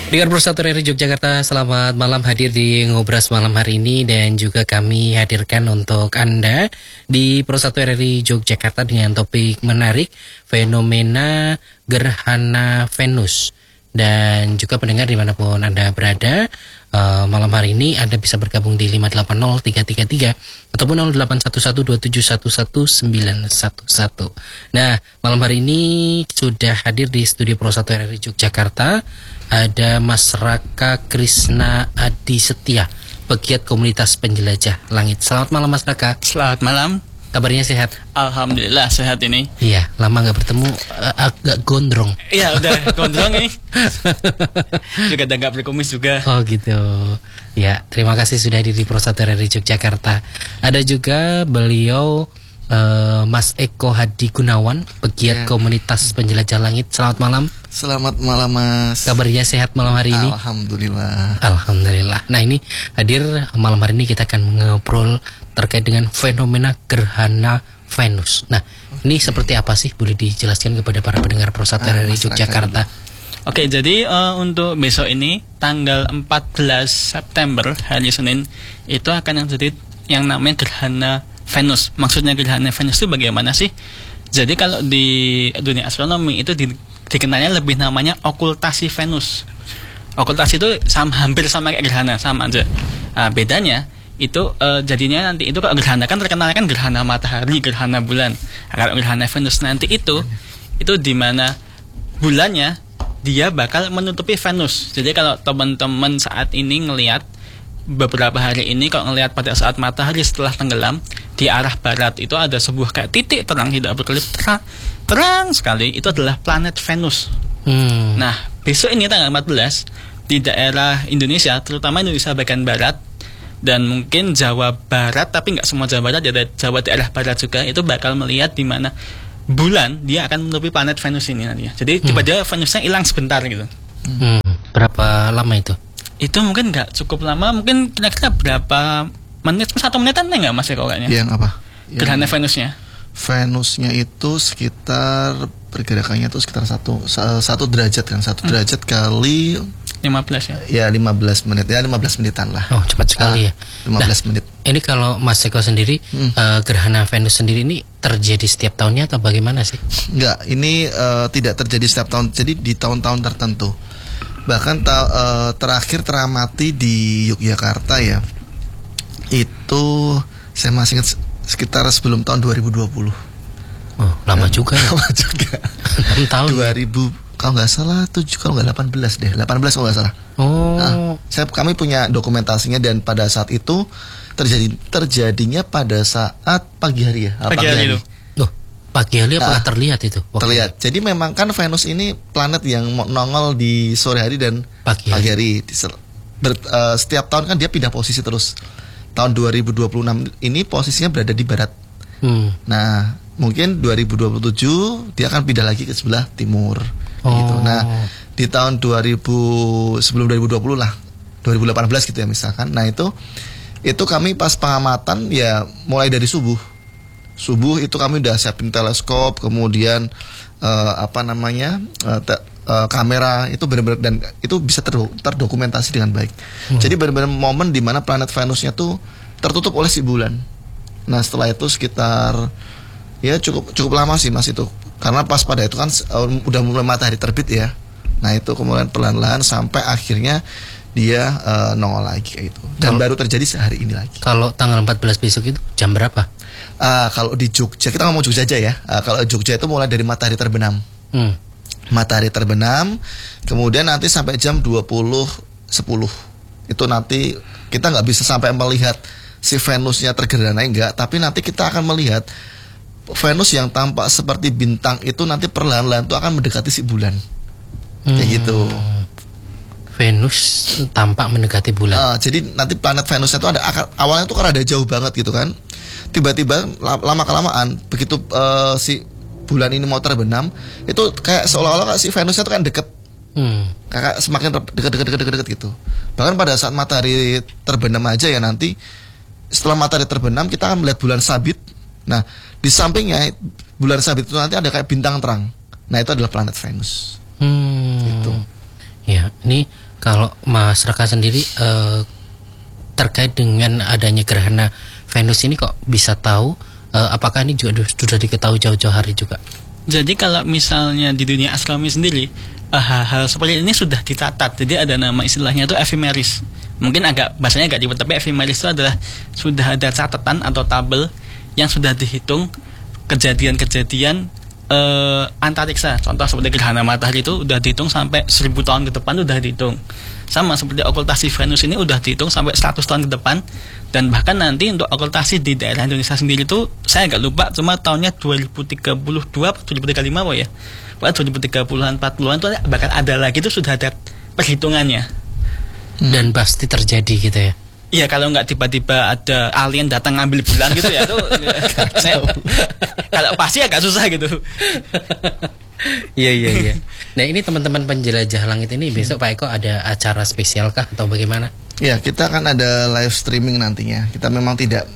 Dengar Persatu RRI Yogyakarta, selamat malam hadir di Ngobras malam hari ini. Dan juga kami hadirkan untuk Anda di Persatu RRI Yogyakarta dengan topik menarik, fenomena gerhana Venus. Dan juga pendengar dimanapun Anda berada, malam hari ini Anda bisa bergabung di 580-333 ataupun 081127111191. Nah, malam hari ini sudah hadir di studio Persatu RRI Yogyakarta ada Mas Raka Krisna Adi Setia, pegiat komunitas penjelajah langit. Selamat malam Mas Raka. Selamat malam. Kabarnya sehat? Alhamdulillah sehat ini. Iya, lama nggak bertemu, agak gondrong. Iya, udah gondrong nih. Juga udah nggak berkumis juga. Oh gitu. Ya, terima kasih sudah hadir di Persatu RRI Yogyakarta. Ada juga beliau Mas Eko Hadi Gunawan, pegiat komunitas penjelajah langit. Selamat malam. Selamat malam Mas. Kabarnya sehat malam hari ini? Alhamdulillah. Alhamdulillah. Nah, ini hadir malam hari ini kita akan ngobrol terkait dengan fenomena gerhana Venus. Nah, ini seperti apa sih? Boleh dijelaskan kepada para pendengar Persatu RRI Yogyakarta? Oke, jadi untuk besok ini tanggal 14 September hari Senin itu akan terjadi yang namanya gerhana Venus. Maksudnya gerhana Venus itu bagaimana sih? Jadi kalau di dunia astronomi itu dikenalnya lebih namanya okultasi Venus. Okultasi itu hampir sama kayak gerhana, sama aja. Nah, bedanya itu jadinya nanti itu kalau gerhana kan terkenal kan gerhana matahari, gerhana bulan. Nah, kalau gerhana Venus nanti itu di mana bulannya dia bakal menutupi Venus. Jadi kalau teman-teman saat ini ngelihat beberapa hari ini kalau ngelihat pada saat matahari setelah tenggelam di arah barat itu ada sebuah kayak titik terang tidak berkelip terang sekali, itu adalah planet Venus. Nah, besok ini tanggal 14 di daerah Indonesia, terutama Indonesia bagian barat dan mungkin Jawa Barat, tapi nggak semua Jawa Barat, ada Jawa daerah barat juga, itu bakal melihat di mana bulan dia akan menutupi planet Venus ini nantinya. Jadi tiba-tiba Venusnya hilang sebentar gitu. Berapa lama itu? Itu mungkin nggak cukup lama, mungkin kira-kira berapa menit, 1 menitan nggak Mas Eko kayaknya? Yang apa? Gerhana Venusnya. Venusnya itu sekitar pergerakannya itu sekitar satu derajat kan, 1 derajat kali 15 ya? Ya 15 menit, ya 15 menitan lah. Oh, cepat sekali ya. 15 menit. Ini kalau Mas Eko sendiri, gerhana Venus sendiri ini terjadi setiap tahunnya atau bagaimana sih? Enggak, ini tidak terjadi setiap tahun. Jadi di tahun-tahun tertentu. Bahkan terakhir teramati di Yogyakarta ya, itu saya masih ingat sekitar sebelum tahun 2020. Oh, lama juga ya. Lama juga. 6 tahun. 2000 kalau nggak salah 7, kalau nggak 18 deh, 18 kalau nggak salah. Oh. Nah, kami punya dokumentasinya dan pada saat itu terjadinya pada saat pagi hari ya. Pagi hari itu. Loh, pagi hari apakah terlihat itu? Terlihat. Jadi memang kan Venus ini planet yang nongol di sore hari dan pagi hari. Setiap tahun kan dia pindah posisi terus. Tahun 2026 ini posisinya berada di barat. Nah, mungkin 2027 dia akan pindah lagi ke sebelah timur. Gitu. Nah, di tahun sebelum 2020 lah, 2018 gitu ya misalkan. Nah, itu kami pas pengamatan ya mulai dari subuh itu kami udah siapin teleskop, kemudian kamera itu benar-benar, dan itu bisa terdokumentasi dengan baik. Jadi benar-benar momen di mana planet Venusnya tuh tertutup oleh si bulan. Nah, setelah itu sekitar ya cukup lama sih Mas itu. Karena pas pada itu kan udah mulai matahari terbit ya. Nah, itu kemudian pelan-pelan sampai akhirnya dia nongol lagi kayak itu. Dan baru terjadi sehari ini lagi. Kalau tanggal 14 besok itu jam berapa? Kalau di Jogja, kita ngomong Jogja aja ya. Kalau Jogja itu mulai dari matahari terbenam. Matahari terbenam, kemudian nanti sampai jam 20.10. Itu nanti kita nggak bisa sampai melihat si Venusnya tergerhana, enggak. Tapi nanti kita akan melihat Venus yang tampak seperti bintang itu nanti perlahan-lahan itu akan mendekati si bulan. Kayak gitu. Venus tampak mendekati bulan. Jadi nanti planet Venusnya itu awalnya itu kan ada jauh banget gitu kan. Tiba-tiba lama-kelamaan begitu si bulan ini mau terbenam, itu kayak seolah-olah si Venusnya itu kan deket. Kayak semakin deket gitu. Bahkan pada saat matahari terbenam aja ya, nanti setelah matahari terbenam kita akan melihat bulan sabit. Nah, di sampingnya bulan sabit itu nanti ada kayak bintang terang. Nah, itu adalah planet Venus. Gitu. Ya, ini kalau masyarakat sendiri terkait dengan adanya gerhana Venus ini kok bisa tahu? Apakah ini juga sudah diketahui jauh-jauh hari juga? Jadi kalau misalnya di dunia astronomi sendiri, hal-hal seperti ini sudah dicatat. Jadi ada nama istilahnya itu ephemeris. Mungkin bahasanya agak ribet, tapi ephemeris itu adalah sudah ada catatan atau tabel yang sudah dihitung kejadian-kejadian antariksa. Contoh seperti gerhana matahari itu udah dihitung sampai 1000 tahun ke depan udah dihitung. Sama seperti okultasi Venus ini udah dihitung sampai 100 tahun ke depan. Dan bahkan nanti untuk okultasi di daerah Indonesia sendiri itu saya agak lupa, cuma tahunnya 2032 atau 2035 ya. Pada 2030-an 40-an itu bahkan ada lagi, itu sudah ada perhitungannya. Dan pasti terjadi gitu ya. Iya, kalau nggak tiba-tiba ada alien datang ngambil bulan gitu ya, itu kalau pasti agak susah gitu. Iya. Nah, ini teman-teman penjelajah langit ini besok Pak Eko ada acara spesial kah atau bagaimana? Ya, kita akan ada live streaming nantinya. Kita memang tidak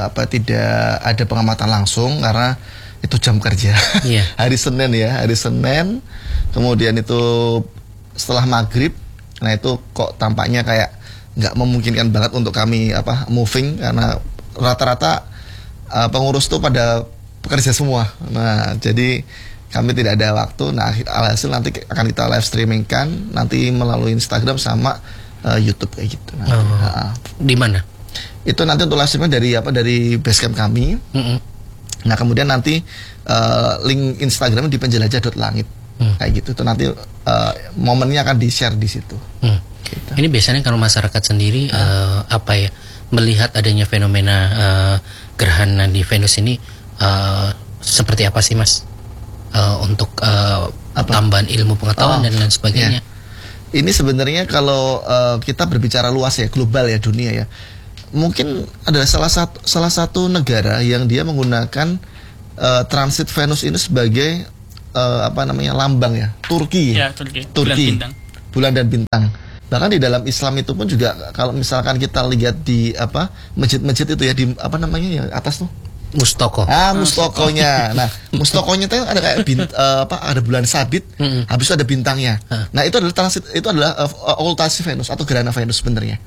ada pengamatan langsung karena itu jam kerja. Iya. Hari Senin ya, hari Senin. Kemudian itu setelah maghrib. Nah, itu kok tampaknya kayak nggak memungkinkan banget untuk kami moving karena rata-rata pengurus tuh pada bekerja semua. Nah, jadi kami tidak ada waktu. Nah, alhasil nanti akan kita live streamingkan nanti melalui Instagram sama YouTube kayak gitu. Di mana? Itu nanti untuk live streaming dari basecamp kami. Nah, kemudian nanti link Instagram di penjelajah.langit kayak gitu. Itu nanti momennya akan di-share di situ. Gitu. Ini biasanya kalau masyarakat sendiri melihat adanya fenomena gerhana di Venus ini seperti apa sih, Mas? Untuk tambahan ilmu pengetahuan dan lain sebagainya. Ini sebenarnya kalau kita berbicara luas ya, global ya, dunia ya, mungkin adalah salah satu negara yang dia menggunakan transit Venus ini sebagai lambang ya, Turki. Ya, Turki. Bulan dan bintang. Bahkan di dalam Islam itu pun juga kalau misalkan kita lihat di masjid-masjid itu ya, di yang atas tuh Mustoko. Mustokonya. Nah, mustokonya itu ada kayak ada bulan sabit, habis itu ada bintangnya. Nah, itu adalah transit, itu adalah okultasi Venus atau gerhana Venus sebenarnya.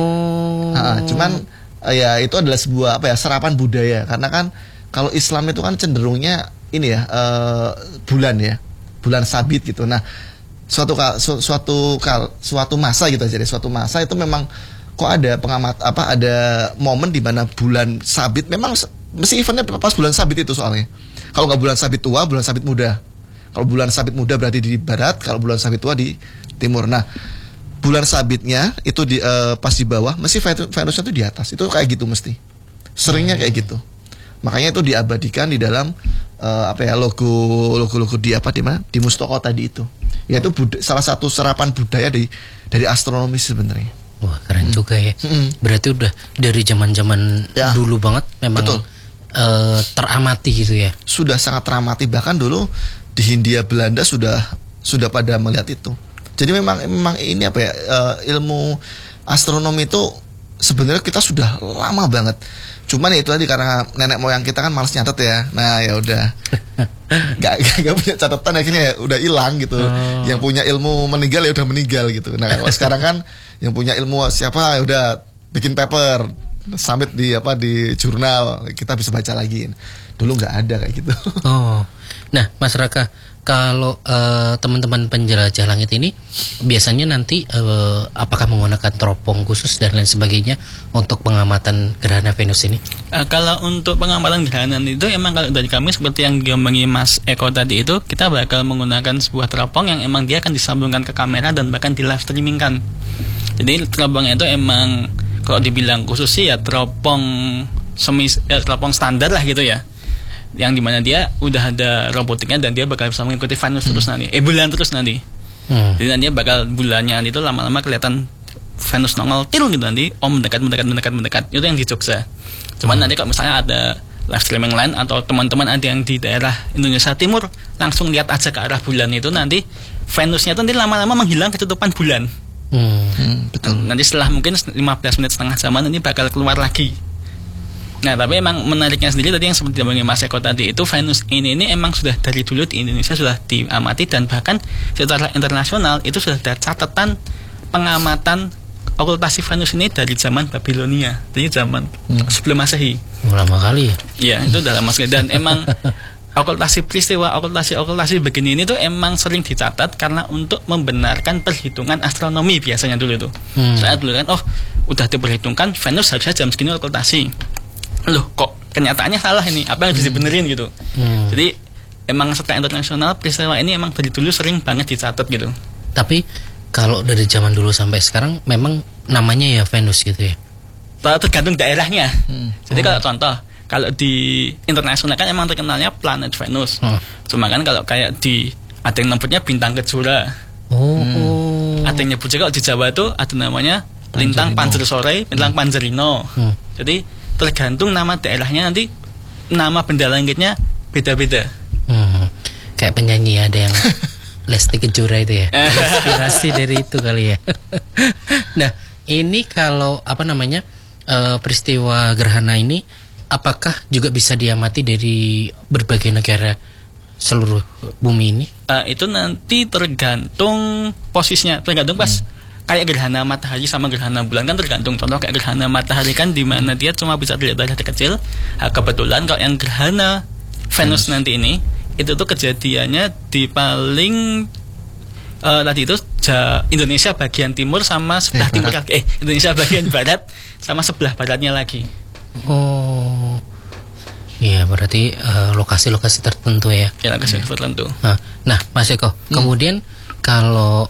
Cuman ya itu adalah sebuah serapan budaya, karena kan kalau Islam itu kan cenderungnya ini ya, bulan sabit gitu. Nah, suatu masa gitu aja deh, suatu masa itu memang kok ada ada momen di mana bulan sabit memang mesti eventnya pas bulan sabit itu soalnya. Kalau nggak bulan sabit tua, bulan sabit muda. Kalau bulan sabit muda berarti di barat, kalau bulan sabit tua di timur. Nah, bulan sabitnya itu pas di bawah, mesti Venusnya itu di atas. Itu kayak gitu mesti. Seringnya kayak gitu. Makanya itu diabadikan di dalam logo di Mustoko tadi itu. Yaitu salah satu serapan budaya dari astronomi sebenarnya. Wah, keren juga ya. Berarti udah dari zaman-zaman dulu banget memang. Betul. Teramati gitu ya. Sudah sangat teramati, bahkan dulu di Hindia Belanda sudah pada melihat itu. Jadi memang ini ilmu astronomi itu sebenarnya kita sudah lama banget. Cuman ya itu tadi karena nenek moyang kita kan malas nyatet ya. Nah, ya udah. Gak punya catatan, akhirnya ya udah hilang gitu. Yang punya ilmu meninggal ya udah meninggal gitu. Nah, kalau sekarang kan yang punya ilmu siapa ya udah bikin paper, submit di jurnal, kita bisa baca lagi. Dulu nggak ada kayak gitu. Nah, Mas Raka, kalau teman-teman penjelajah langit ini biasanya nanti apakah menggunakan teropong khusus dan lain sebagainya untuk pengamatan gerhana Venus ini? Kalau untuk pengamatan gerhana itu emang kalau dari kami seperti yang diomongin Mas Eko tadi itu, kita bakal menggunakan sebuah teropong yang emang dia akan disambungkan ke kamera dan bahkan di live streamingkan. Jadi teropongnya itu emang kalau dibilang khusus sih ya teropong standar lah gitu ya, yang dimana dia udah ada robotiknya dan dia bakal bisa mengikuti Venus terus nanti, bulan terus nanti. Jadi nanti bakal bulannya itu lama-lama kelihatan Venus nongol til gitu nanti, mendekat. Itu yang di Jogja. Cuman nanti kalau misalnya ada live streaming lain atau teman-teman ada yang di daerah Indonesia Timur, langsung lihat aja ke arah bulan itu, nanti Venusnya itu nanti lama-lama menghilang ketutupan bulan. Betul. Nanti setelah mungkin 15 menit setengah jaman ini bakal keluar lagi. Nah, tapi emang menariknya sendiri tadi yang seperti yang Mas Eko tadi itu, Venus ini emang sudah dari dulu di Indonesia sudah diamati dan bahkan secara internasional itu sudah ada catatan pengamatan okultasi Venus ini dari zaman Babilonia, dari zaman sebelum Masehi. Lama kali ya? Iya, itu udah lama sekali. Dan emang peristiwa okultasi begini ini tuh emang sering dicatat karena untuk membenarkan perhitungan astronomi biasanya dulu tuh. Saya dulu kan, udah diperhitungkan Venus harusnya jam segini okultasi. Loh, kok kenyataannya salah ini? Apa yang harus dibenerin gitu? Jadi emang secara internasional peristiwa ini emang dari dulu sering banget dicatat gitu. Tapi kalau dari zaman dulu sampai sekarang memang namanya ya Venus gitu ya? Tergantung daerahnya. Jadi kalau contoh, kalau di internasional kan emang terkenalnya planet Venus. Cuma kan kalau kayak ada yang nyebutnya bintang kejora. Ada yang nyebut juga di Jawa tuh ada namanya lintang Panjer Sore, lintang Panjerino. Jadi tergantung nama daerahnya, nanti nama benda langitnya beda-beda. Kayak penyanyi ada yang Lesti Kejora itu ya. Inspirasi dari itu kali ya. Nah, ini kalau peristiwa gerhana ini apakah juga bisa diamati dari berbagai negara seluruh bumi ini? Itu nanti tergantung posisinya, tergantung pas kayak gerhana matahari sama gerhana bulan kan tergantung. Contoh kayak gerhana matahari kan di mana dia cuma bisa dilihat dari kecil. Kebetulan kalau yang gerhana Venus nanti ini itu tuh kejadiannya di paling tadi itu Indonesia bagian timur sama sebelah timur Indonesia bagian barat sama sebelah baratnya lagi. Oh, iya berarti lokasi-lokasi tertentu ya. Ya, lokasi tertentu. Nah, Mas Eko, kemudian kalau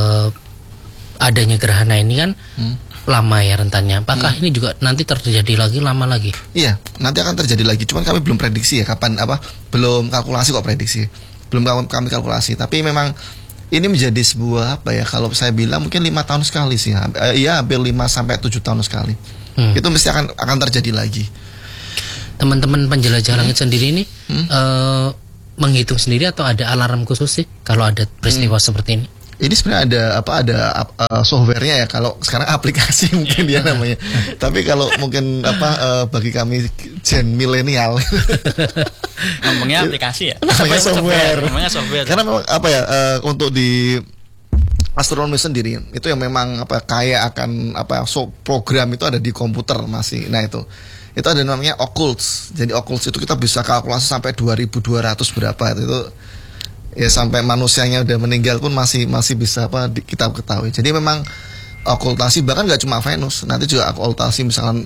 adanya gerhana ini kan lama ya rentannya. Apakah ini juga nanti terjadi lagi lama lagi? Iya, nanti akan terjadi lagi. Cuman kami belum prediksi ya kapan belum kalkulasi kok prediksi. Belum kami kalkulasi. Tapi memang ini menjadi sebuah kalau saya bilang mungkin 5 tahun sekali sih. Iya, hampir 5 sampai 7 tahun sekali. Itu mesti akan terjadi lagi. Teman-teman penjelajah langit sendiri ini menghitung sendiri atau ada alarm khusus sih kalau ada peristiwa seperti ini? Ini sebenarnya ada softwarenya ya. Kalau sekarang aplikasi mungkin dia namanya. Tapi kalau mungkin bagi kami gen milenial ngomongnya aplikasi ya. Namanya software. Karena memang untuk di astronomi sendiri itu yang memang kayak akan program itu ada di komputer masih. Nah itu ada namanya occults. Jadi occults itu kita bisa kalkulasi sampai 2200 berapa itu ya, sampai manusianya udah meninggal pun masih bisa kita ketahui. Jadi memang okultasi bahkan nggak cuma Venus, nanti juga okultasi misalkan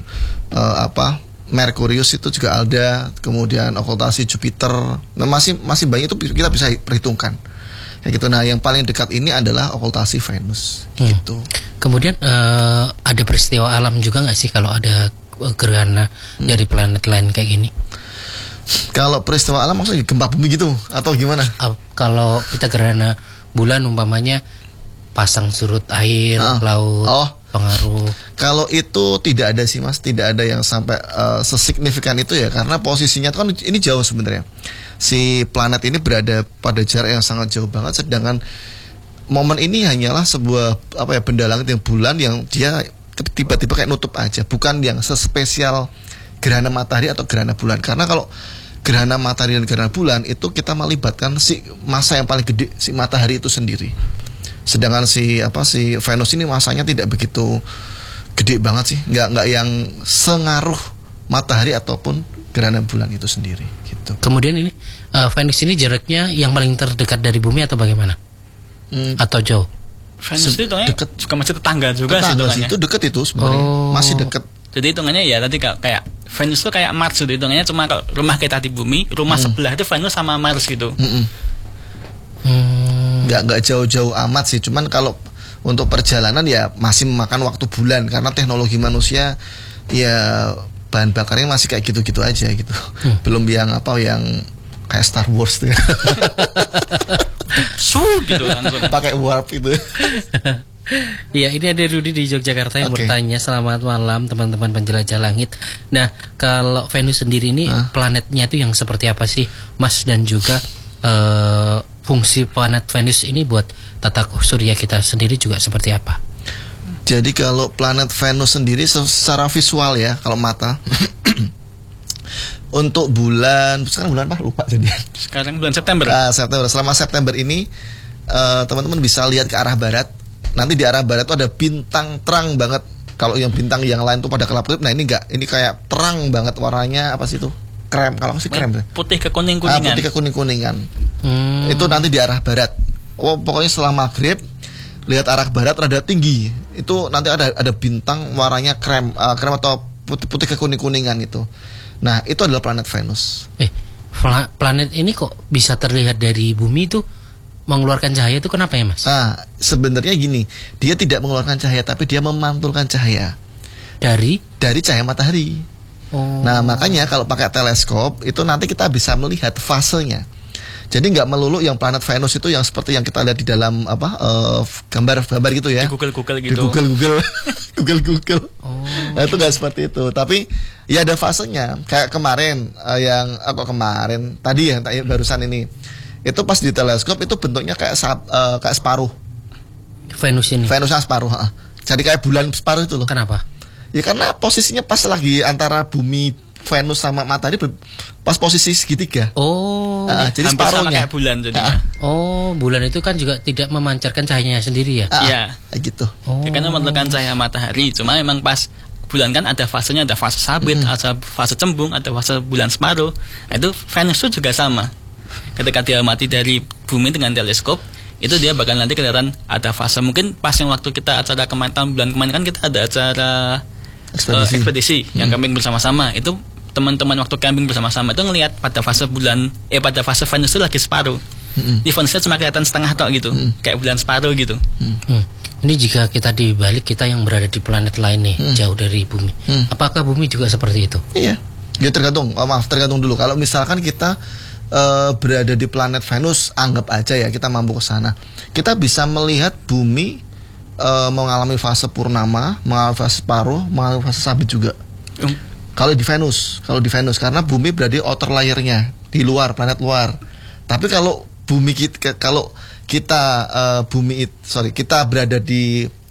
Merkurius itu juga ada, kemudian okultasi Jupiter. Nah, masih banyak itu kita bisa perhitungkan. Kayak gitu. Nah, yang paling dekat ini adalah okultasi Venus gitu. Kemudian ada peristiwa alam juga nggak sih kalau ada gerhana dari planet lain kayak gini? Kalau peristiwa alam maksudnya gempa bumi gitu atau gimana? Kalau kita gerhana bulan umpamanya pasang surut air, laut, pengaruh. Kalau itu tidak ada sih Mas, tidak ada yang sampai sesignifikan itu ya, karena posisinya kan ini jauh sebenarnya. Si planet ini berada pada jarak yang sangat jauh banget, sedangkan momen ini hanyalah sebuah benda langit yang bulan yang dia tiba-tiba kayak nutup aja, bukan yang sespesial gerhana matahari atau gerhana bulan. Karena kalau gerhana matahari dan gerhana bulan itu kita melibatkan si massa yang paling gede, si matahari itu sendiri. Sedangkan si Venus ini masanya tidak begitu gede banget sih, nggak yang sengaruh matahari ataupun gerhana bulan itu sendiri gitu. Kemudian ini Venus ini jaraknya yang paling terdekat dari bumi atau bagaimana? Atau jauh? Venus itu dekat, juga masih tetangga juga sih. Itu dekat itu sebenarnya, masih dekat. Jadi hitungannya ya tadi kayak Venus itu kayak Mars gitu, hitungannya cuma kalau rumah kita di bumi, rumah sebelah itu Venus sama Mars gitu. Nggak jauh-jauh amat sih, cuman kalau untuk perjalanan ya masih memakan waktu bulan karena teknologi manusia ya bahan bakarnya masih kayak gitu-gitu aja gitu. Belum yang kayak Star Wars tuh. Gitu langsung pakai warp itu. Iya, ini ada Rudy di Yogyakarta yang bertanya, selamat malam teman-teman penjelajah langit. Nah, kalau Venus sendiri ini planetnya itu yang seperti apa sih, Mas? Dan juga fungsi planet Venus ini buat tata surya kita sendiri juga seperti apa? Jadi kalau planet Venus sendiri secara visual ya, kalau mata untuk sekarang bulan apa? Lupa jadi. Sekarang bulan September. September. Selama September ini teman-teman bisa lihat ke arah barat. nanti di arah barat tuh ada bintang terang banget. Kalau yang bintang yang lain tuh pada kelap-kelip, nah ini enggak, ini kayak terang banget warnanya, apa sih itu? Krem, kalau sih krem. Putih ke kuning-kuningan. Putih ke kuning-kuningan. Itu nanti di arah barat. Oh, pokoknya setelah maghrib lihat arah barat rada tinggi. Itu nanti ada bintang warnanya krem atau putih ke kuning-kuningan itu. Nah, itu adalah planet Venus. Planet ini kok bisa terlihat dari bumi itu mengeluarkan cahaya itu kenapa ya, Mas? Nah, sebenarnya gini, dia tidak mengeluarkan cahaya tapi dia memantulkan cahaya dari cahaya matahari. Nah, makanya kalau pakai teleskop itu nanti kita bisa melihat fasenya. Jadi nggak melulu yang planet Venus itu yang seperti yang kita lihat di dalam gambar gitu ya. Di Google gitu. Di Google. Nah, itu nggak seperti itu. Tapi ya ada fasenya. Kayak kemarin tadi barusan ini. Itu pas di teleskop itu bentuknya kayak separuh. Venus ini. Venusnya separuh. Jadi kayak bulan separuh itu loh. Kenapa? Ya karena posisinya pas lagi antara bumi, Venus sama matahari pas posisi segitiga. Jadi hampir sama separuhnya kayak bulan jadinya. Bulan itu kan juga tidak memancarkan cahayanya sendiri ya? Iya. Gitu. Karena memerlukan cahaya matahari. Cuma memang pas bulan kan ada fasenya, ada fase sabit, ada fase cembung, ada fase bulan separuh. Nah, itu Venus itu juga sama. Ketika dia mati dari bumi dengan teleskop, itu dia bakal nanti kelihatan ada fase. Mungkin pas yang waktu kita acara kemarin bulan kemarin kan kita ada acara ekspedisi yang camping bersama-sama. Itu teman-teman waktu camping bersama-sama itu ngelihat pada fase Venus itu lagi separuh. Di Venusnya cuma kelihatan setengah tok gitu, kayak bulan separuh gitu. Ini jika kita dibalik, kita yang berada di planet lain nih, jauh dari bumi. Apakah bumi juga seperti itu? Iya. Ya tergantung dulu. Kalau misalkan kita berada di planet Venus, anggap aja ya kita mampu ke sana. Kita bisa melihat bumi mengalami fase purnama, mengalami fase separuh, mengalami fase sabit juga. Kalau di Venus karena bumi berada di outer layer-nya, di luar, planet luar. Tapi kalau kita berada di